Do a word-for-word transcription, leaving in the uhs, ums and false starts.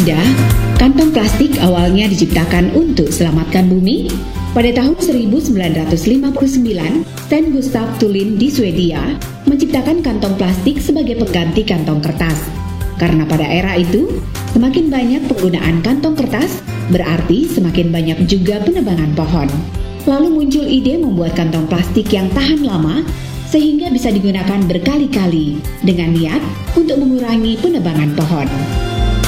Anda, kantong plastik awalnya diciptakan untuk selamatkan bumi? Pada tahun seribu sembilan ratus lima puluh sembilan, Sten Gustaf Thulin di Swedia menciptakan kantong plastik sebagai pengganti kantong kertas. Karena pada era itu, semakin banyak penggunaan kantong kertas, berarti semakin banyak juga penebangan pohon. Lalu muncul ide membuat kantong plastik yang tahan lama, sehingga bisa digunakan berkali-kali dengan niat untuk mengurangi penebangan pohon.